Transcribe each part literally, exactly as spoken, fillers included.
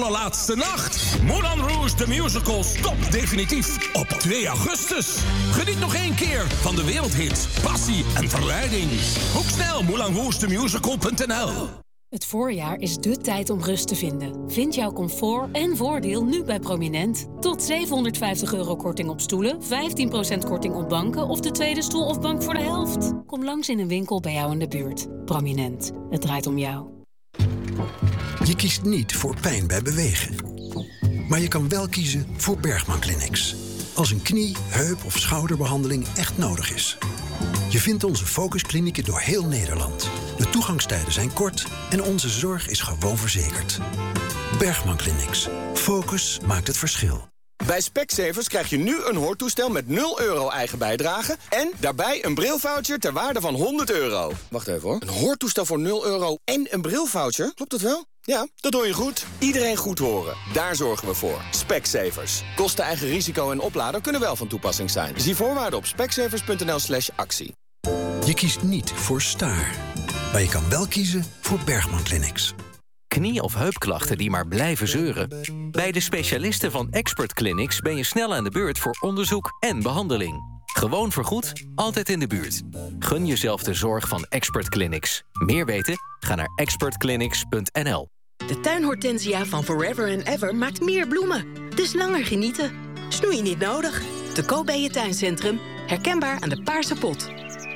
allerlaatste nacht. Moulin Rouge the Musical stopt definitief op twee augustus. Geniet nog één keer van de wereldhits, passie en verleiding. Boek snel moulin rouge the musical punt n l. Het voorjaar is dé tijd om rust te vinden. Vind jouw comfort en voordeel nu bij Prominent. Tot zevenhonderdvijftig euro korting op stoelen, vijftien procent korting op banken of de tweede stoel of bank voor de helft. Kom langs in een winkel bij jou in de buurt. Prominent, het draait om jou. Je kiest niet voor pijn bij bewegen. Maar je kan wel kiezen voor Bergman Clinics. Als een knie, heup of schouderbehandeling echt nodig is. Je vindt onze focusklinieken door heel Nederland. De toegangstijden zijn kort en onze zorg is gewoon verzekerd. Bergman Clinics. Focus maakt het verschil. Bij Specsavers krijg je nu een hoortoestel met nul euro eigen bijdrage en daarbij een brilvoucher ter waarde van honderd euro. Wacht even hoor. Een hoortoestel voor nul euro en een brilvoucher? Klopt dat wel? Ja, dat hoor je goed. Iedereen goed horen. Daar zorgen we voor. Specsavers. Kosten, eigen risico en oplader kunnen wel van toepassing zijn. Zie voorwaarden op specsavers punt n l slash actie. Je kiest niet voor Staar. Maar je kan wel kiezen voor Bergman Clinics. Knie- of heupklachten die maar blijven zeuren? Bij de specialisten van Expert Clinics ben je snel aan de beurt voor onderzoek en behandeling. Gewoon vergoed, altijd in de buurt. Gun jezelf de zorg van Expert Clinics. Meer weten? Ga naar expert clinics punt n l. De tuinhortensia van Forever and Ever maakt meer bloemen. Dus langer genieten. Snoei niet nodig. Te koop bij je tuincentrum. Herkenbaar aan de paarse pot.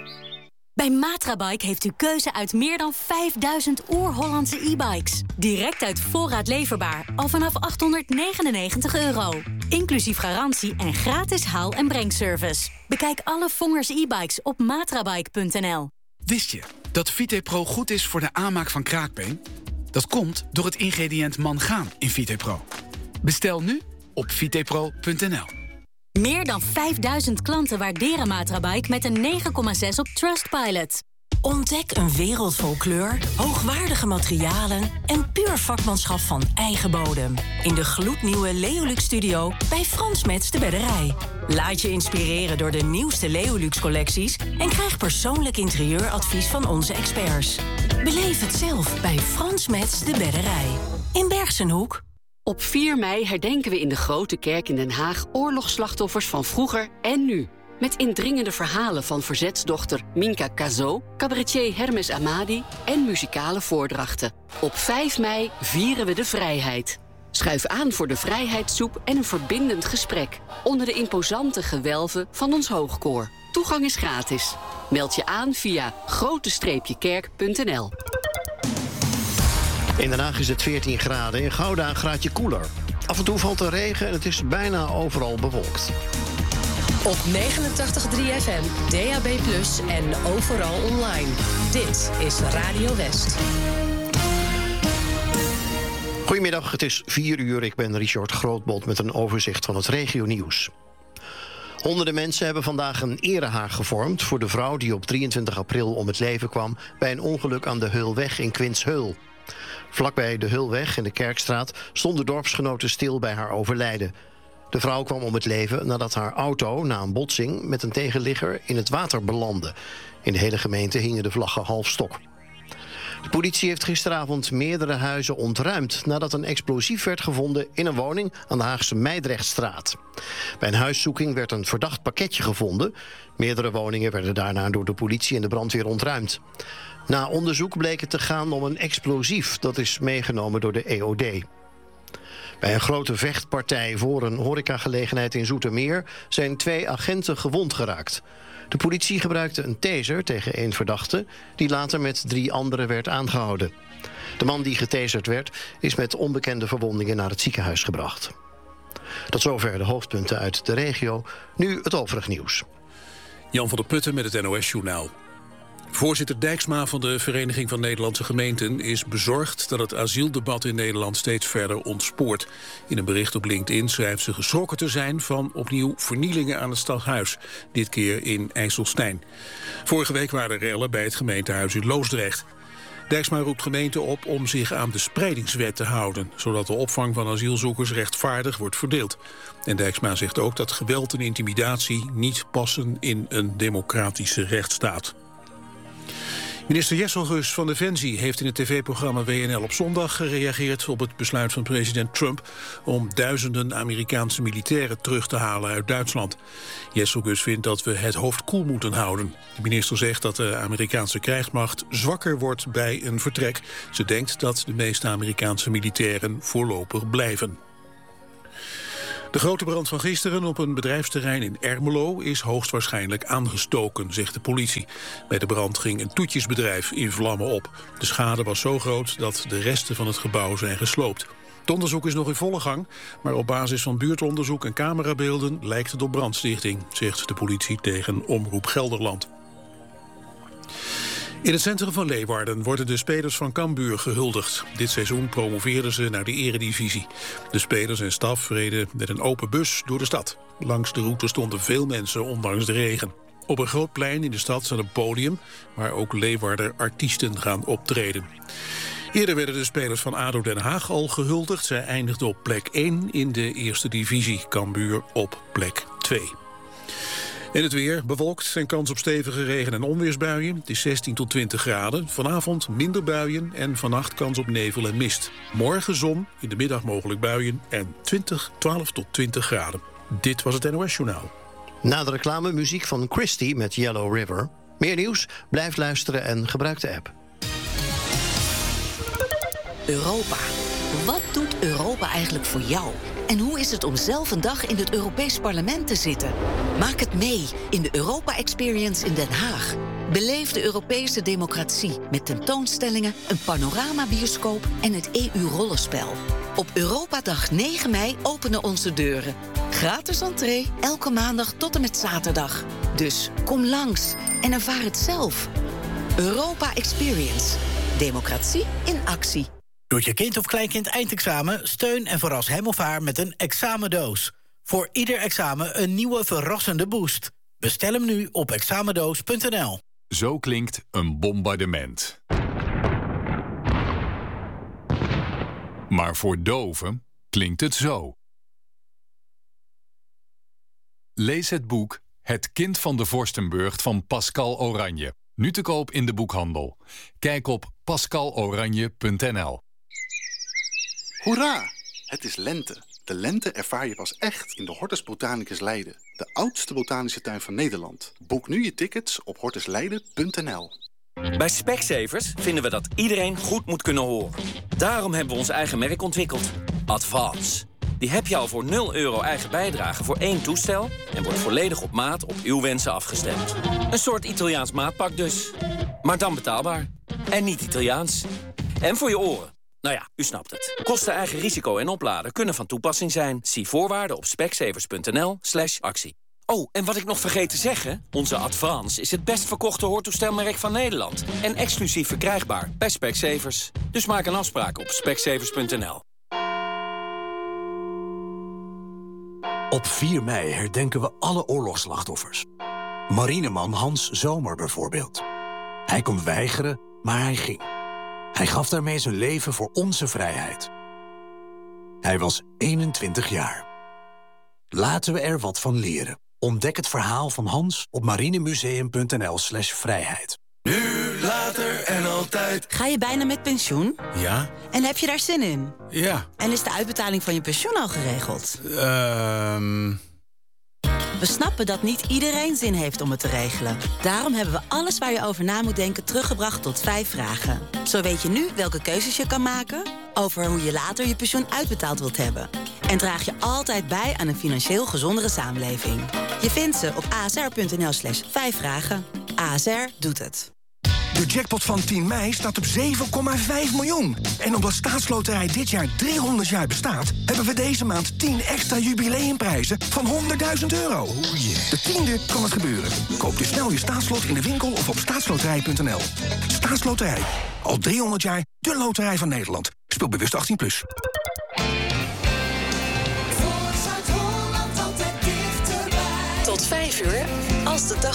Bij Matrabike heeft u keuze uit meer dan vijfduizend oer-Hollandse e-bikes. Direct uit voorraad leverbaar, al vanaf achthonderdnegenennegentig euro. Inclusief garantie en gratis haal- en brengservice. Bekijk alle Vongers e-bikes op matrabike punt n l. Wist je dat VitePro goed is voor de aanmaak van kraakbeen? Dat komt door het ingrediënt mangaan in VitePro. Bestel nu op vitepro punt n l. Meer dan vijfduizend klanten waarderen Matrabike met een negen komma zes op Trustpilot. Ontdek een wereld vol kleur, hoogwaardige materialen en puur vakmanschap van eigen bodem. In de gloednieuwe Leolux Studio bij Frans Mets de Bedderij. Laat je inspireren door de nieuwste Leolux collecties en krijg persoonlijk interieuradvies van onze experts. Beleef het zelf bij Frans Mets de Bedderij. In Bergsenhoek. Op vier mei herdenken we in de Grote Kerk in Den Haag oorlogsslachtoffers van vroeger en nu. Met indringende verhalen van verzetsdochter Minka Kazo, cabaretier Hermes Amadi en muzikale voordrachten. Op vijf mei vieren we de vrijheid. Schuif aan voor de vrijheidssoep en een verbindend gesprek onder de imposante gewelven van ons hoogkoor. Toegang is gratis. Meld je aan via grote kerk punt n l. In Den Haag is het veertien graden, in Gouda een graadje koeler. Af en toe valt er regen en het is bijna overal bewolkt. Op negenentachtig komma drie F M, D A B plus, en overal online. Dit is Radio West. Goedemiddag, het is vier uur. Ik ben Richard Grootbold met een overzicht van het regionieuws. Honderden mensen hebben vandaag een erehaag gevormd voor de vrouw die op drieëntwintig april om het leven kwam bij een ongeluk aan de Heulweg in Quintsheul. Vlakbij de Heulweg in de Kerkstraat stonden dorpsgenoten stil bij haar overlijden. De vrouw kwam om het leven nadat haar auto na een botsing met een tegenligger in het water belandde. In de hele gemeente hingen de vlaggen half stok. De politie heeft gisteravond meerdere huizen ontruimd nadat een explosief werd gevonden in een woning aan de Haagse Meidrechtstraat. Bij een huiszoeking werd een verdacht pakketje gevonden. Meerdere woningen werden daarna door de politie en de brandweer ontruimd. Na onderzoek bleek het te gaan om een explosief dat is meegenomen door de E O D. Bij een grote vechtpartij voor een horecagelegenheid in Zoetermeer zijn twee agenten gewond geraakt. De politie gebruikte een taser tegen één verdachte, die later met drie anderen werd aangehouden. De man die getaserd werd, is met onbekende verwondingen naar het ziekenhuis gebracht. Tot zover de hoofdpunten uit de regio. Nu het overig nieuws. Jan van der Putten met het N O S-journaal. Voorzitter Dijksma van de Vereniging van Nederlandse Gemeenten is bezorgd dat het asieldebat in Nederland steeds verder ontspoort. In een bericht op LinkedIn schrijft ze geschrokken te zijn van opnieuw vernielingen aan het stadhuis, dit keer in IJsselstein. Vorige week waren er rellen bij het gemeentehuis in Loosdrecht. Dijksma roept gemeenten op om zich aan de spreidingswet te houden, zodat de opvang van asielzoekers rechtvaardig wordt verdeeld. En Dijksma zegt ook dat geweld en intimidatie niet passen in een democratische rechtsstaat. Minister Jesselgus van Defensie heeft in het tv-programma W N L op zondag gereageerd op het besluit van president Trump om duizenden Amerikaanse militairen terug te halen uit Duitsland. Jesselgus vindt dat we het hoofd koel moeten houden. De minister zegt dat de Amerikaanse krijgsmacht zwakker wordt bij een vertrek. Ze denkt dat de meeste Amerikaanse militairen voorlopig blijven. De grote brand van gisteren op een bedrijfsterrein in Ermelo is hoogstwaarschijnlijk aangestoken, zegt de politie. Bij de brand ging een toetjesbedrijf in vlammen op. De schade was zo groot dat de resten van het gebouw zijn gesloopt. Het onderzoek is nog in volle gang, maar op basis van buurtonderzoek en camerabeelden lijkt het op brandstichting, zegt de politie tegen Omroep Gelderland. In het centrum van Leeuwarden worden de spelers van Cambuur gehuldigd. Dit seizoen promoveerden ze naar de eredivisie. De spelers en staf reden met een open bus door de stad. Langs de route stonden veel mensen, ondanks de regen. Op een groot plein in de stad staat een podium waar ook Leeuwarder artiesten gaan optreden. Eerder werden de spelers van ADO Den Haag al gehuldigd. Zij eindigden op plek één in de eerste divisie. Cambuur op plek twee. In het weer bewolkt en kans op stevige regen- en onweersbuien. Het is zestien tot twintig graden. Vanavond minder buien en vannacht kans op nevel en mist. Morgen zon, in de middag mogelijk buien en twintig, twaalf tot twintig graden. Dit was het N O S-journaal. Na de reclame muziek van Christy met Yellow River. Meer nieuws? Blijf luisteren en gebruik de app. Europa. Wat doet Europa eigenlijk voor jou? En hoe is het om zelf een dag in het Europees Parlement te zitten? Maak het mee in de Europa Experience in Den Haag. Beleef de Europese democratie met tentoonstellingen, een panoramabioscoop en het E U-rollenspel. Op Europadag negen mei openen onze deuren. Gratis entree, elke maandag tot en met zaterdag. Dus kom langs en ervaar het zelf. Europa Experience. Democratie in actie. Doet je kind of kleinkind eindexamen? Steun en verras hem of haar met een examendoos. Voor ieder examen een nieuwe verrassende boost. Bestel hem nu op examendoos punt n l. Zo klinkt een bombardement. Maar voor doven klinkt het zo. Lees het boek Het kind van de Vorstenburgt van Pascal Oranje. Nu te koop in de boekhandel. Kijk op pascal oranje punt n l. Hoera! Het is lente. De lente ervaar je pas echt in de Hortus Botanicus Leiden. De oudste botanische tuin van Nederland. Boek nu je tickets op hortus leiden punt n l. Bij Specsavers vinden we dat iedereen goed moet kunnen horen. Daarom hebben we ons eigen merk ontwikkeld. Advance. Die heb je al voor nul euro eigen bijdrage voor één toestel en wordt volledig op maat op uw wensen afgestemd. Een soort Italiaans maatpak dus. Maar dan betaalbaar. En niet Italiaans. En voor je oren. Nou ja, u snapt het. Kosten, eigen risico en opladen kunnen van toepassing zijn. Zie voorwaarden op specsavers punt n l slash actie. Oh, en wat ik nog vergeet te zeggen, onze Advance is het best verkochte hoortoestelmerk van Nederland. En exclusief verkrijgbaar bij Specsavers. Dus maak een afspraak op specsavers punt n l. Op vier mei herdenken we alle oorlogsslachtoffers. Marineman Hans Zomer bijvoorbeeld. Hij kon weigeren, maar hij ging. Hij gaf daarmee zijn leven voor onze vrijheid. Hij was eenentwintig jaar. Laten we er wat van leren. Ontdek het verhaal van Hans op marinemuseum punt n l slash vrijheid. Nu, later en altijd. Ga je bijna met pensioen? Ja. En heb je daar zin in? Ja. En is de uitbetaling van je pensioen al geregeld? Ehm... Um... We snappen dat niet iedereen zin heeft om het te regelen. Daarom hebben we alles waar je over na moet denken teruggebracht tot vijf vragen. Zo weet je nu welke keuzes je kan maken over hoe je later je pensioen uitbetaald wilt hebben. En draag je altijd bij aan een financieel gezondere samenleving. Je vindt ze op a s r punt n l slash vijf vragen. A S R doet het. De jackpot van tien mei staat op zeven komma vijf miljoen. En omdat Staatsloterij dit jaar driehonderd jaar bestaat, hebben we deze maand tien extra jubileumprijzen van honderdduizend euro. Oh yeah. De tiende kan het gebeuren. Koop dus snel je staatslot in de winkel of op staatsloterij punt n l. Staatsloterij. Al driehonderd jaar de loterij van Nederland. Speel bewust achttien plus. Tot vijf uur, als de dag